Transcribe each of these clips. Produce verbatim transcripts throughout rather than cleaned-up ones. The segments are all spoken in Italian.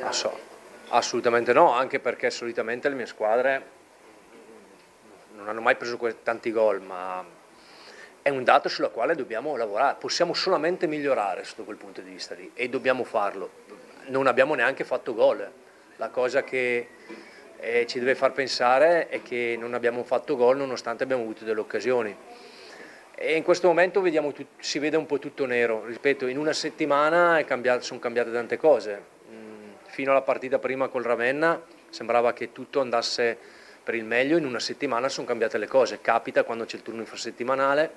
Non so, assolutamente no, anche perché solitamente le mie squadre non hanno mai preso que- tanti gol, ma è un dato sulla quale dobbiamo lavorare, possiamo solamente migliorare sotto quel punto di vista lì e dobbiamo farlo. Non abbiamo neanche fatto gol, la cosa che eh, ci deve far pensare è che non abbiamo fatto gol nonostante abbiamo avuto delle occasioni. E in questo momento vediamo tut- si vede un po' tutto nero, ripeto, in una settimana è cambiato, sono cambiate tante cose. Mm, fino alla partita prima col Ravenna sembrava che tutto andasse per il meglio, in una settimana sono cambiate le cose, capita quando c'è il turno infrasettimanale,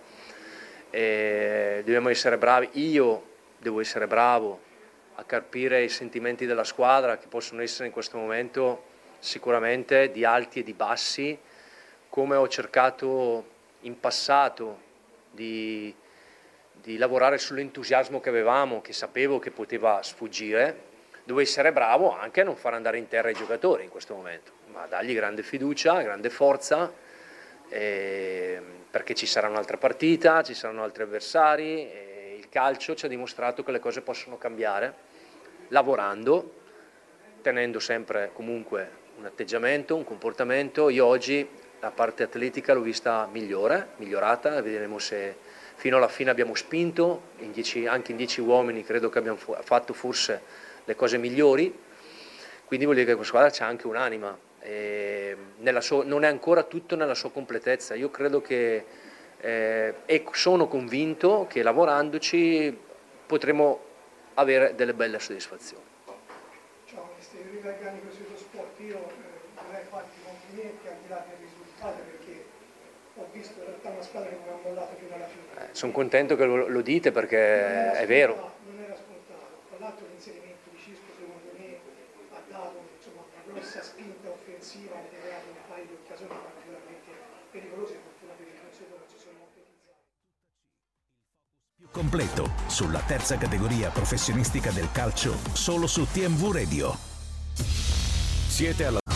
e dobbiamo essere bravi, io devo essere bravo a capire i sentimenti della squadra che possono essere in questo momento sicuramente di alti e di bassi, come ho cercato in passato di, di lavorare sull'entusiasmo che avevamo, che sapevo che poteva sfuggire. Devo essere bravo anche a non far andare in terra i giocatori in questo momento, ma dargli grande fiducia, grande forza, eh, perché ci sarà un'altra partita, ci saranno altri avversari, e il calcio ci ha dimostrato che le cose possono cambiare lavorando, tenendo sempre comunque un atteggiamento, un comportamento. Io oggi la parte atletica l'ho vista migliore, migliorata, vedremo se fino alla fine abbiamo spinto, in dieci, anche in dieci uomini credo che abbiamo fatto forse le cose migliori, quindi vuol dire che questa squadra c'ha anche un'anima, e nella sua, non è ancora tutto nella sua completezza. Io credo che eh, e sono convinto che lavorandoci potremo avere delle belle soddisfazioni. Ciao, questi organico sullo sport, io eh, vorrei farti complimenti al di là del risultato, perché ho visto in realtà una squadra che non ha mollato fino alla fine. Eh, sono contento che lo, lo dite perché è vero. Non era scontato, tra l'altro l'inserimento di Cisco secondo me ha dato insomma, una grossa spinta offensiva, ha creato un paio di occasioni particolarmente pericolose e fortunatamente non si sono concretizzate. Più completo sulla terza categoria professionistica del calcio solo su T M V Radio. Siete alla